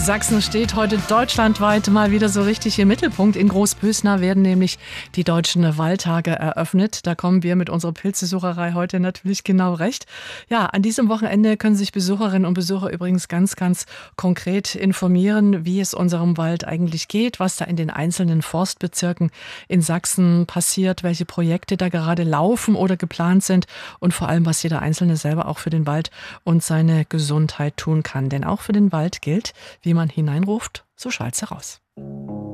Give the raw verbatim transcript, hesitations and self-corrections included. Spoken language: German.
Sachsen steht heute deutschlandweit mal wieder so richtig im Mittelpunkt. In Großbösna werden nämlich die Deutschen Waldtage eröffnet. Da kommen wir mit unserer Pilzesucherei heute natürlich genau recht. Ja, an diesem Wochenende können sich Besucherinnen und Besucher übrigens ganz, ganz konkret informieren, wie es unserem Wald eigentlich geht, was da in den einzelnen Forstbezirken in Sachsen passiert, welche Projekte da gerade laufen oder geplant sind und vor allem, was jeder Einzelne selber auch für den Wald und seine Gesundheit tun kann. Denn auch für den Wald gilt, wie man hineinruft, so schallt's heraus.